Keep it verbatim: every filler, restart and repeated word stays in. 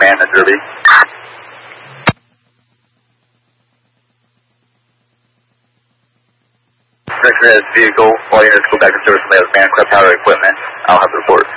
man the Derby. Director has vehicle, all units go back to service from the other man, craft power equipment. I'll have the report.